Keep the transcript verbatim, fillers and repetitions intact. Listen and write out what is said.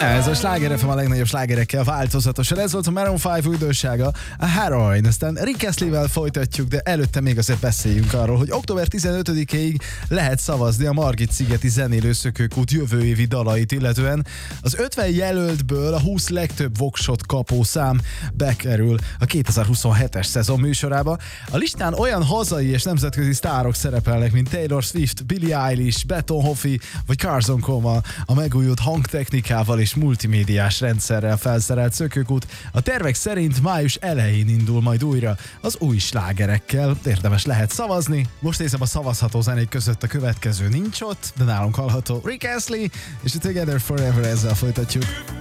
Ez a Sláger ef em a legnagyobb slágerekkel változatosan. Ez volt a Maroon öt újdonsága, a Heroin. Aztán Rick Astley-vel folytatjuk, de előtte még azért beszéljünk arról, hogy október tizenötödikéig lehet szavazni a Margit-szigeti zenélő szökőkút jövő évi dalait, illetően az ötven jelöltből a húsz legtöbb voksot kapó szám bekerül a kétezer-huszonhetes szezon műsorába. A listán olyan hazai és nemzetközi sztárok szerepelnek, mint Taylor Swift, Billie Eilish, Beton Hoffi vagy Carson Coma, a megújult hangtechnikával és multimédiás rendszerrel felszerelt szökőkút. A tervek szerint május elején indul majd újra az új slágerekkel. Érdemes lehet szavazni. Most nézem, a szavazható zenék között a következő nincs ott, de nálunk hallható Rick Astley és a Together Forever, ezzel folytatjuk.